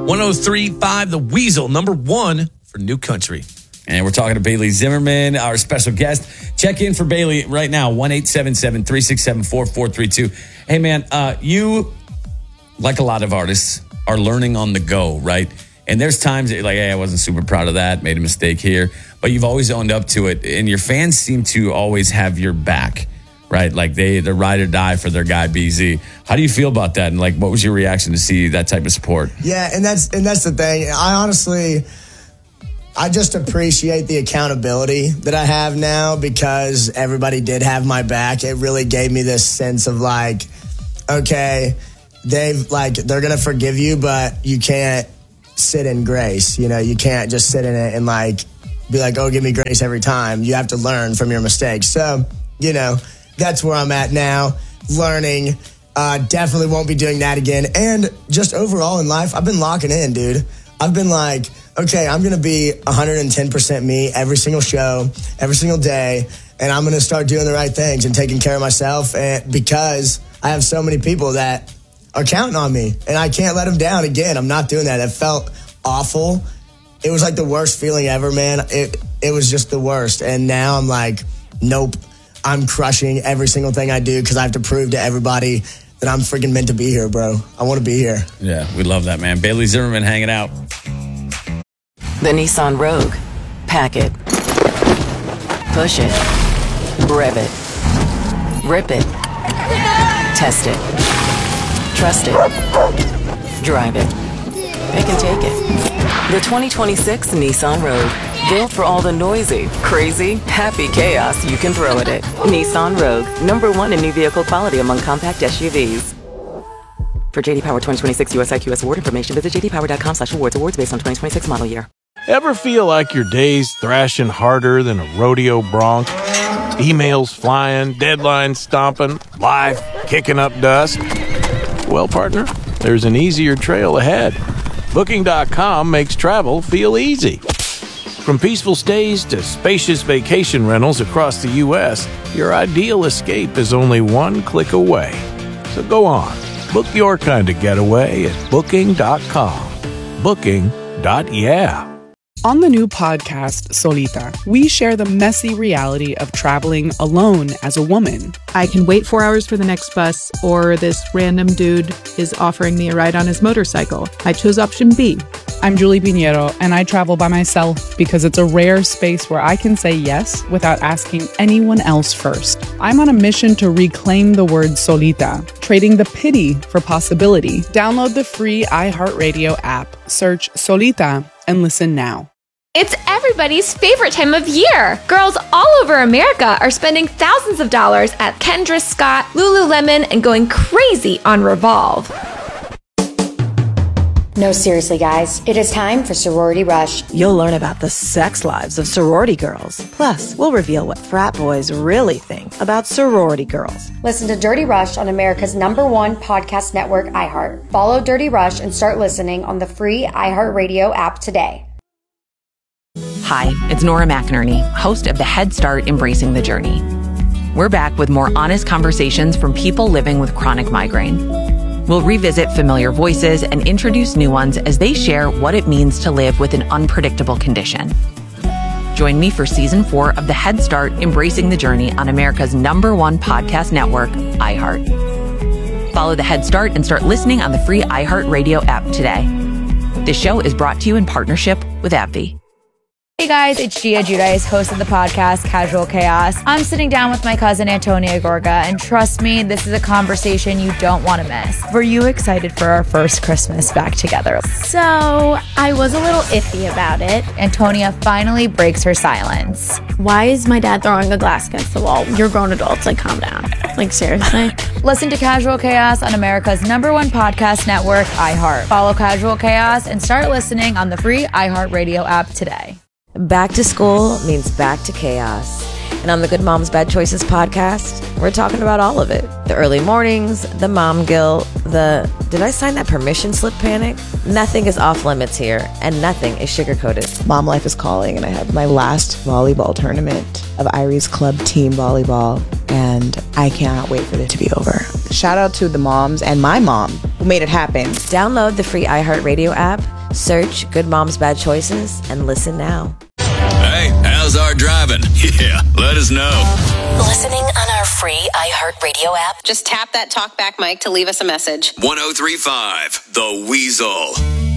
103.5 The Weasel, number one for New Country. And we're talking to Bailey Zimmerman, our special guest. Check in for Bailey right now, 1-877-367-4432. Hey, man, you, like a lot of artists, are learning on the go, right? And there's times that you're like, hey, I wasn't super proud of that, made a mistake here. But you've always owned up to it. And your fans seem to always have your back, right? Like they're ride or die for their guy, BZ. How do you feel about that? And like, what was your reaction to see that type of support? Yeah, and that's the thing. I just appreciate the accountability that I have now because everybody did have my back. It really gave me this sense of like, okay, they're going to forgive you, but you can't sit in grace. You know, you can't just sit in it and like be like, oh, give me grace every time. You have to learn from your mistakes. So, you know, that's where I'm at now, learning. Definitely won't be doing that again. And just overall in life, I've been locking in, dude. I've been like, okay, I'm going to be 110% me every single show, every single day, and I'm going to start doing the right things and taking care of myself because I have so many people that are counting on me, and I can't let them down again. I'm not doing that. It felt awful. It was like the worst feeling ever, man. It was just the worst, and now I'm like, nope, I'm crushing every single thing I do because I have to prove to everybody that I'm freaking meant to be here, bro. I want to be here. Yeah, we love that, man. Bailey Zimmerman hanging out. The Nissan Rogue. Pack it. Push it. Rev it. Rip it. Test it. Trust it. Drive it. Pick and take it. The 2026 Nissan Rogue. Built for all the noisy, crazy, happy chaos you can throw at it. Nissan Rogue. Number one in new vehicle quality among compact SUVs. For JD Power 2026 US IQS award information, visit jdpower.com/awards. Awards based on 2026 model year. Ever feel like your day's thrashing harder than a rodeo bronc? Emails flying, deadlines stomping, life kicking up dust? Well, partner, there's an easier trail ahead. Booking.com makes travel feel easy. From peaceful stays to spacious vacation rentals across the U.S., your ideal escape is only one click away. So go on, book your kind of getaway at Booking.com. Booking.yeah. On the new podcast, Solita, we share the messy reality of traveling alone as a woman. I can wait 4 hours for the next bus, or this random dude is offering me a ride on his motorcycle. I chose option B. I'm Julie Pinheiro, and I travel by myself because it's a rare space where I can say yes without asking anyone else first. I'm on a mission to reclaim the word solita, trading the pity for possibility. Download the free iHeartRadio app, search Solita, and listen now. It's everybody's favorite time of year. Girls all over America are spending thousands of dollars at Kendra Scott, Lululemon, and going crazy on Revolve. No, seriously, guys. It is time for Sorority Rush. You'll learn about the sex lives of sorority girls. Plus, we'll reveal what frat boys really think about sorority girls. Listen to Dirty Rush on America's #1 podcast network, iHeart. Follow Dirty Rush and start listening on the free iHeartRadio app today. Hi, it's Nora McInerney, host of the Head Start Embracing the Journey. We're back with more honest conversations from people living with chronic migraine. We'll revisit familiar voices and introduce new ones as they share what it means to live with an unpredictable condition. Join me for Season 4 of the Head Start Embracing the Journey on America's #1 podcast network, iHeart. Follow the Head Start and start listening on the free iHeartRadio app today. This show is brought to you in partnership with AbbVie. Hey guys, it's Gia Giudice, host of the podcast Casual Chaos. I'm sitting down with my cousin Antonia Gorga, and trust me, this is a conversation you don't want to miss. Were you excited for our first Christmas back together? So, I was a little iffy about it. Antonia finally breaks her silence. Why is my dad throwing a glass against the wall? You're grown adults, like calm down. Like seriously? Listen to Casual Chaos on America's #1 podcast network, iHeart. Follow Casual Chaos and start listening on the free iHeartRadio app today. Back to school means back to chaos. And on the Good Moms Bad Choices podcast, we're talking about all of it. The early mornings, the mom guilt, the did I sign that permission slip panic? Nothing is off limits here, and nothing is sugar-coated. Mom life is calling, and I have my last volleyball tournament of Irie's Club team volleyball, and I cannot wait for it to be over. Shout out to the moms and my mom who made it happen. Download the free iHeartRadio app, search Good Moms Bad Choices, and listen now. Hey, how's our driving? Yeah, let us know. Listening on our free iHeartRadio app. Just tap that talkback mic to leave us a message. 1035 The Weasel.